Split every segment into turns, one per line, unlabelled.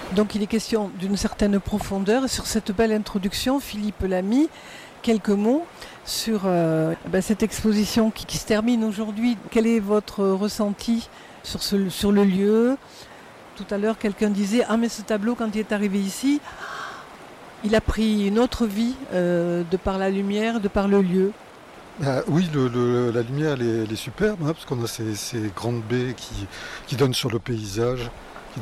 Donc il est question d'une certaine profondeur. Et sur cette belle introduction, Philippe Lamy, quelques mots sur cette exposition qui se termine aujourd'hui. Quel est votre ressenti sur le lieu ? Tout à l'heure, quelqu'un disait « Ah, mais ce tableau, quand il est arrivé ici, il a pris une autre vie de par la lumière, de par le lieu. »
Oui, la lumière, elle est superbe, parce qu'on a ces grandes baies qui donnent sur le paysage. Et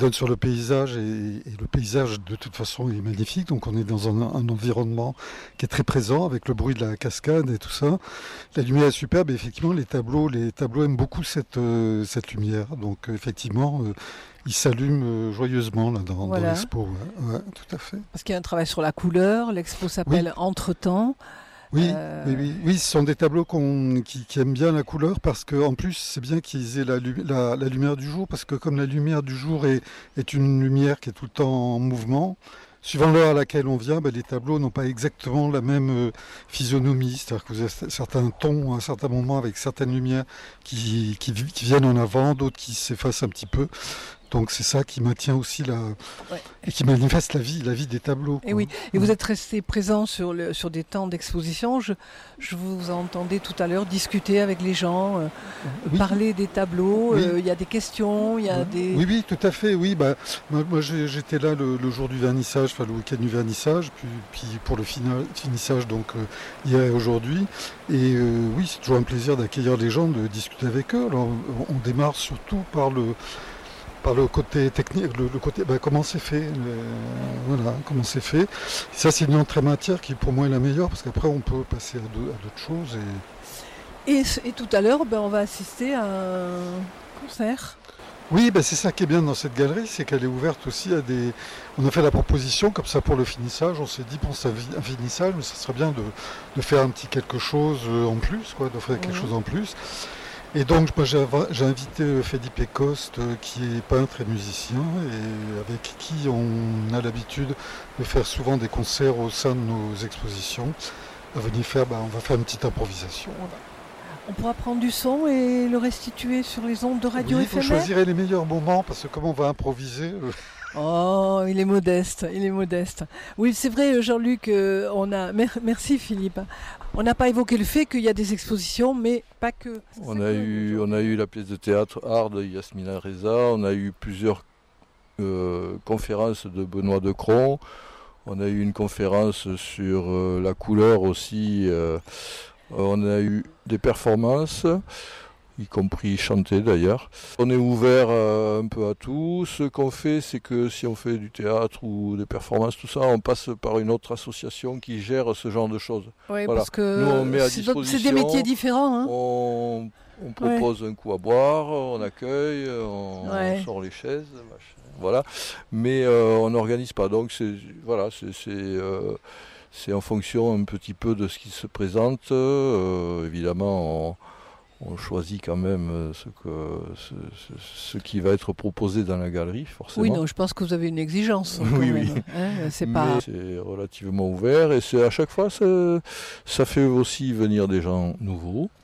le paysage de toute façon est magnifique, donc on est dans un environnement qui est très présent avec le bruit de la cascade et tout ça. La lumière est superbe et effectivement les tableaux aiment beaucoup cette lumière, donc effectivement ils s'allument joyeusement là, dans l'expo. Ouais, tout à fait.
Parce qu'il y a un travail sur la couleur, l'expo s'appelle Entretemps.
Oui, ce sont des tableaux qui aiment bien la couleur parce qu'en plus c'est bien qu'ils aient la lumière du jour, parce que comme la lumière du jour est une lumière qui est tout le temps en mouvement, suivant l'heure à laquelle on vient, les tableaux n'ont pas exactement la même physionomie, c'est-à-dire que vous avez certains tons à un certain moment avec certaines lumières qui viennent en avant, d'autres qui s'effacent un petit peu. Donc c'est ça qui maintient aussi et qui manifeste la vie des tableaux.
Et oui, et vous êtes resté présent sur des temps d'exposition. Je vous entendais tout à l'heure discuter avec les gens, parler des tableaux. Il y a des questions, il y a des...
Oui, tout à fait. Oui, moi j'étais là le jour du vernissage, le week-end du vernissage, puis pour le finissage donc hier et aujourd'hui. Et oui, c'est toujours un plaisir d'accueillir les gens, de discuter avec eux. Alors on démarre surtout par le côté technique, le côté comment c'est fait, comment c'est fait. Ça c'est une entrée matière qui pour moi est la meilleure parce qu'après on peut passer à d'autres choses.
Et tout à l'heure on va assister à un concert.
Oui, c'est ça qui est bien dans cette galerie, c'est qu'elle est ouverte aussi à des... On a fait la proposition comme ça pour le finissage, on s'est dit c'est un finissage, mais ça serait bien de faire un petit quelque chose en plus, de faire quelque chose en plus. Et donc j'ai invité Felipe Coste qui est peintre et musicien et avec qui on a l'habitude de faire souvent des concerts au sein de nos expositions. À venir faire, on va faire une petite improvisation.
On pourra prendre du son et le restituer sur les ondes de radio éphémère.
Vous choisirez les meilleurs moments parce que comme on va improviser...
Oh, il est modeste. Oui, c'est vrai, Jean-Luc, merci Philippe. On n'a pas évoqué le fait qu'il y a des expositions, mais pas que.
On a eu la pièce de théâtre Art de Yasmina Reza, on a eu plusieurs conférences de Benoît Decron, on a eu une conférence sur la couleur aussi, on a eu des performances, y compris chanter d'ailleurs. On est ouvert un peu à tout. Ce qu'on fait, c'est que si on fait du théâtre ou des performances, tout ça, on passe par une autre association qui gère ce genre de choses.
Oui, parce que nous, on met à disposition, c'est des métiers différents. Hein.
On propose un coup à boire, on accueille, on sort les chaises, voilà. Mais on n'organise pas. Donc c'est en fonction un petit peu de ce qui se présente. Évidemment, on choisit quand même ce qui va être proposé dans la galerie, forcément.
Oui, non, je pense que vous avez une exigence.
Oui.
C'est
relativement ouvert et c'est à chaque fois, ça fait aussi venir des gens nouveaux.